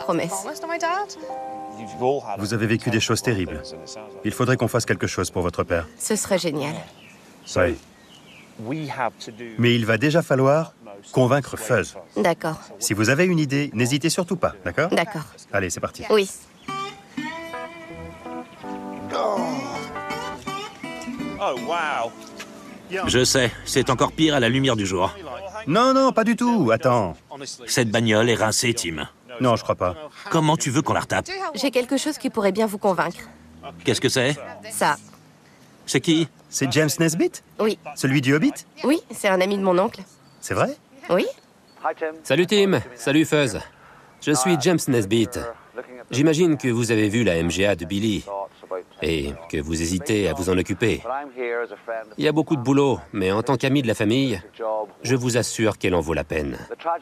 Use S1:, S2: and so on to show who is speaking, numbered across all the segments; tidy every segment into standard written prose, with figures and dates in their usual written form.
S1: promesse.
S2: Vous avez vécu des choses terribles. Il faudrait qu'on fasse quelque chose pour votre père.
S1: Ce serait génial.
S2: Oui. Mais il va déjà falloir convaincre Fuzz.
S1: D'accord.
S2: Si vous avez une idée, n'hésitez surtout pas, d'accord?
S1: D'accord.
S2: Allez, c'est parti.
S1: Oui.
S3: Je sais, c'est encore pire à la lumière du jour.
S2: Non, non, pas du tout. Attends.
S3: Cette bagnole est rincée, Tim.
S2: Non, je crois pas.
S3: Comment tu veux qu'on la retape?
S1: J'ai quelque chose qui pourrait bien vous convaincre.
S3: Qu'est-ce que c'est?
S1: Ça.
S3: C'est qui?
S2: C'est James Nesbitt?
S1: Oui.
S2: Celui du Hobbit?
S1: Oui, c'est un ami de mon oncle.
S2: C'est vrai?
S1: Oui.
S4: Salut Tim, salut Fuzz. Je suis James Nesbitt. J'imagine que vous avez vu la MGA de Billy et que vous hésitez à vous en occuper. Il y a beaucoup de boulot, mais en tant qu'ami de la famille, je vous assure qu'elle en vaut la peine.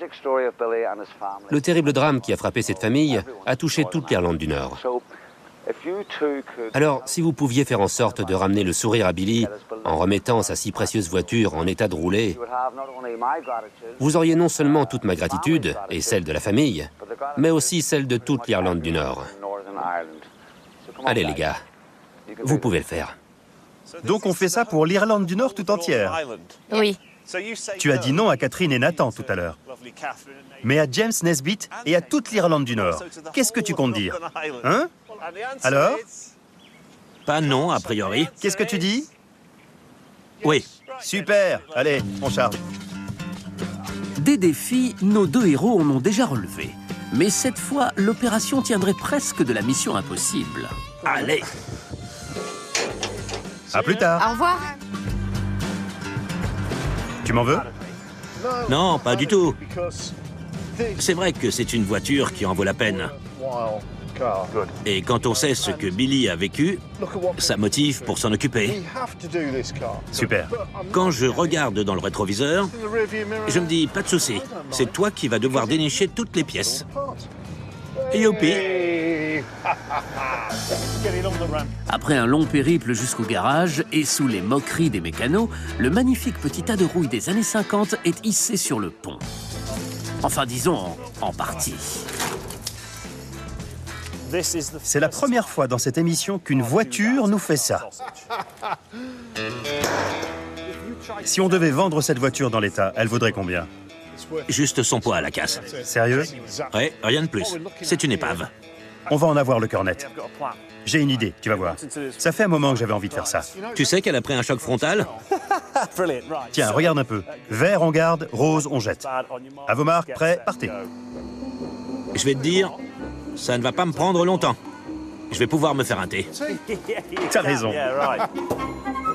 S4: Le terrible drame qui a frappé cette famille a touché toute l'Irlande du Nord. Alors, si vous pouviez faire en sorte de ramener le sourire à Billy en remettant sa si précieuse voiture en état de rouler, vous auriez non seulement toute ma gratitude et celle de la famille, mais aussi celle de toute l'Irlande du Nord. Allez les gars, vous pouvez le faire.
S2: Donc on fait ça pour l'Irlande du Nord tout entière.
S1: Oui.
S2: Tu as dit non à Catherine et Nathan tout à l'heure. Mais à James Nesbitt et à toute l'Irlande du Nord. Qu'est-ce que tu comptes dire? Hein? Alors?
S3: Pas non, a priori.
S2: Qu'est-ce que tu dis?
S3: Oui.
S2: Super. Allez, on charge.
S5: Des défis, nos deux héros en ont déjà relevé. Mais cette fois, l'opération tiendrait presque de la mission impossible.
S3: Allez.
S2: À plus tard.
S1: Au revoir.
S2: Tu m'en veux?
S3: Non, pas du tout. C'est vrai que c'est une voiture qui en vaut la peine. Et quand on sait ce que Billy a vécu, ça motive pour s'en occuper.
S2: Super.
S3: Quand je regarde dans le rétroviseur, je me dis, pas de souci, c'est toi qui vas devoir dénicher toutes les pièces. Youpi!
S5: Après un long périple jusqu'au garage et sous les moqueries des mécanos, le magnifique petit tas de rouille des années 50 est hissé sur le pont. Enfin, disons, en partie.
S2: C'est la première fois dans cette émission qu'une voiture nous fait ça. Si on devait vendre cette voiture dans l'état, elle vaudrait combien?
S3: Juste son poids à la casse.
S2: Sérieux?
S3: Ouais, rien de plus. C'est une épave.
S2: On va en avoir le cœur net. J'ai une idée, tu vas voir. Ça fait un moment que j'avais envie de faire ça.
S3: Tu sais qu'elle a pris un choc frontal?
S2: Tiens, regarde un peu. Vert, on garde, rose, on jette. À vos marques, prêts, partez.
S3: Je vais te dire, ça ne va pas me prendre longtemps. Je vais pouvoir me faire un thé.
S2: T'as raison.